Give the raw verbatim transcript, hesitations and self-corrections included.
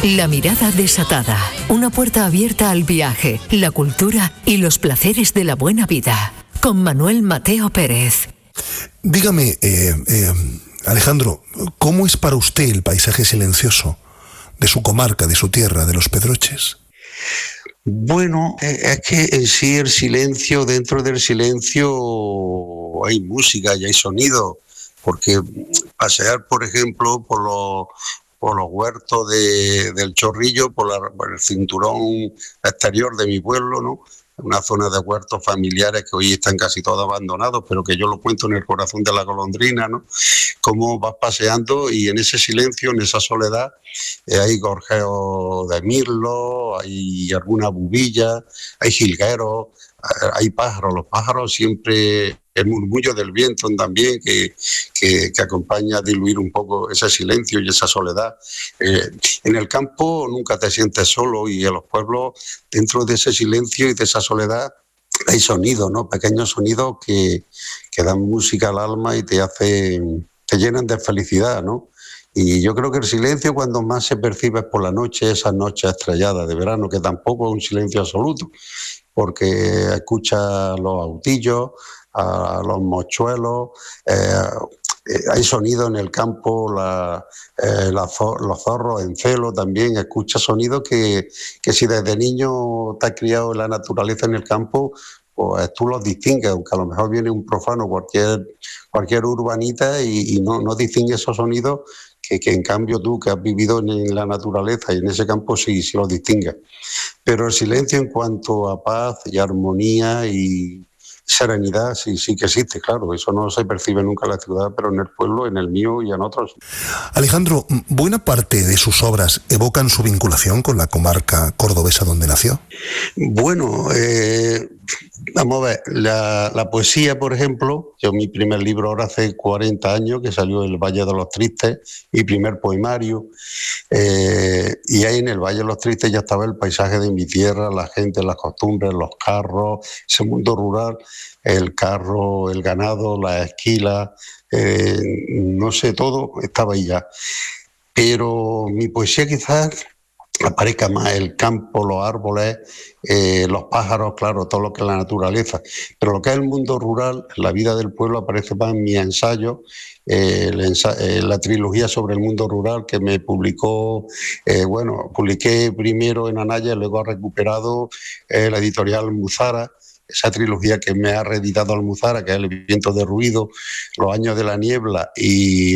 La mirada desatada, una puerta abierta al viaje, la cultura y los placeres de la buena vida. Con Manuel Mateo Pérez. Dígame, eh, eh, Alejandro, ¿cómo es para usted el paisaje silencioso de su comarca, de su tierra, de los Pedroches? Bueno, es que en sí el silencio, dentro del silencio hay música y hay sonido, porque pasear, por ejemplo, por los, por los huertos de, del Chorrillo, por, la, por el cinturón exterior de mi pueblo, ¿no? Una zona de huertos familiares que hoy están casi todos abandonados, pero que yo lo cuento en el corazón de la golondrina, ¿no? Cómo vas paseando y en ese silencio, en esa soledad, eh, hay gorjeos de mirlo, hay alguna bubilla, hay jilgueros, hay pájaros. Los pájaros siempre, el murmullo del viento también, que, que, que acompaña a diluir un poco ese silencio y esa soledad. Eh, en el campo nunca te sientes solo y en los pueblos, dentro de ese silencio y de esa soledad, hay sonidos, ¿no? Pequeños sonidos que, que dan música al alma y te hacen, te llenan de felicidad, ¿no? Y yo creo que el silencio cuando más se percibe es por la noche, esas noches estrelladas de verano, que tampoco es un silencio absoluto, porque escuchas los autillos, a los mochuelos, eh, eh, hay sonido en el campo, la, eh, la, los zorros en celo también, escuchas sonidos que, que si desde niño te has criado en la naturaleza en el campo, pues tú los distingues, aunque a lo mejor viene un profano, cualquier, cualquier urbanita y, y no, no distingue esos sonidos que, que en cambio tú que has vivido en, en la naturaleza y en ese campo sí, sí los distingues. Pero el silencio en cuanto a paz y armonía y serenidad sí, sí que existe, claro, eso no se percibe nunca en la ciudad, pero en el pueblo, en el mío y en otros. Alejandro, buena parte de sus obras evocan su vinculación con la comarca cordobesa donde nació. Bueno, eh, vamos a ver, la, la poesía, por ejemplo, yo mi primer libro ahora hace cuarenta años, que salió El Valle de los Tristes, mi primer poemario, eh, y ahí en El Valle de los Tristes ya estaba el paisaje de mi tierra, la gente, las costumbres, los carros, ese mundo rural, el carro, el ganado, las esquilas, eh, no sé, todo estaba ahí ya. Pero mi poesía quizás aparezca más el campo, los árboles, eh, los pájaros, claro, todo lo que es la naturaleza. Pero lo que es el mundo rural, la vida del pueblo, aparece más en mi ensayo, eh, el ensa eh, la trilogía sobre el mundo rural que me publicó, eh, bueno, publiqué primero en Anaya, luego ha recuperado eh, la editorial Almuzara, esa trilogía que me ha reeditado Almuzara, que es El viento de ruido, Los años de la niebla y